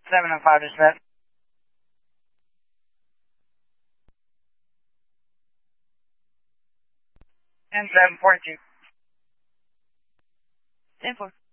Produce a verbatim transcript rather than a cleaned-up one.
seven and five dispatch. And seven forty-two. ten four.